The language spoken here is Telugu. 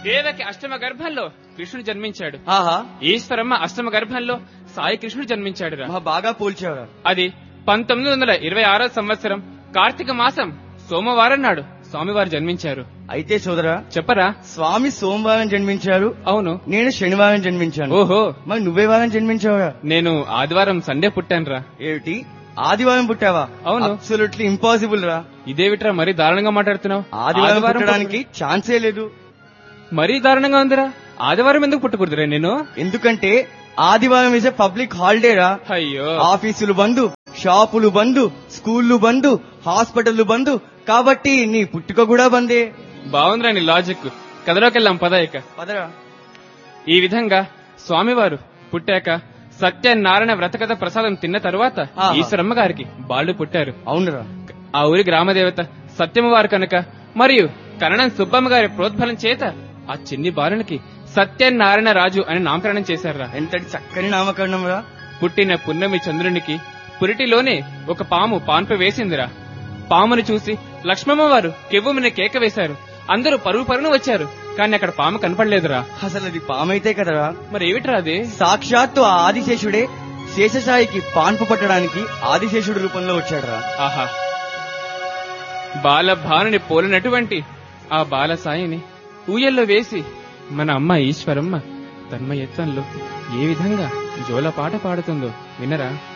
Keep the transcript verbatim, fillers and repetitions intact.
దేవకి అష్టమ గర్భంలో కృష్ణుడు జన్మించాడు. ఆహా, ఈశ్వరమ్మ అష్టమ గర్భంలో సాయి కృష్ణుడు జన్మించాడు. బాగా పోల్చావురా. అది పంతొమ్మిది వందల ఇరవై ఆరో సంవత్సరం కార్తీక మాసం సోమవారం నాడు స్వామివారు జన్మించారు. అయితే సోదరా చెప్పరా. స్వామి సోమవారం జన్మించారు. అవును. నేను శనివారం జన్మించాను. ఓహో, మరి నువ్వే వారం జన్మించావురా? నేను ఆదివారం సండే పుట్టాను రా. ఏమిటి, ఆదివారం పుట్టావా? అవును. అబ్సల్యూట్లీ ఇంపాసిబుల్ రా. ఇదేవిట్రా మరీ దారుణంగా మాట్లాడుతున్నావు? ఆదివారం పుట్టడానికి ఛాన్సే లేదు. మరీ దారుణంగా ఉందిరా. ఆదివారం ఎందుకు పుట్టకూడదురా నేను? ఎందుకంటే ఆదివారం ఇస్ ఎ పబ్లిక్ హాలిడే రా. అయ్యో, ఆఫీసులు బంద్, షాపులు బంద్, స్కూళ్లు బంద్, హాస్పిటల్ బంద్, కాబట్టి నీ పుట్టుక కూడా బందే. బాగుందిరా నీ లాజిక్. కథలోకెళ్ళాం పద ఇక. పదరా. ఈ విధంగా స్వామివారు పుట్టాక సత్యనారాయణ వ్రతకథ ప్రసాదం తిన్న తరువాత ఈశ్వరమ్మ గారికి బాలుడు పుట్టారు. అవునరా. ఆ ఊరి గ్రామదేవత సత్యమ్మవారు కనుక మరియు కరణం సుబ్బమ్మ గారి ప్రోద్బలం చేత ఆ చిన్ని బాలునికి సత్యనారాయణ రాజు అని నామకరణం చేశారా. ఎంతటి చక్కని నామకరణం రా. పుట్టిన పున్నమి చంద్రునికి పురిటిలోనే ఒక పాము పాన్పు వేసిందిరా. పామును చూసి లక్ష్మమ్మ వారు కెవ్వుమని కేక వేశారు. అందరూ పరుగు పరుగును వచ్చారు, కానీ అక్కడ పాము కనపడలేదురా. అసలు అది పామైతే కదరా. మరి ఏమిట్రా అది? సాక్షాత్తు ఆ ఆదిశేషుడే శేషసాయికి పాన్పు పట్టడానికి ఆదిశేషుడి రూపంలో వచ్చాడురా. ఆహా, బాలభానుని పోలినటువంటి ఆ బాలసాయిని ఊయల్లో వేసి మన అమ్మ ఈశ్వరమ్మ తన్మయత్వంలో ఏ విధంగా జోలపాట పాడుతుందో వినరా.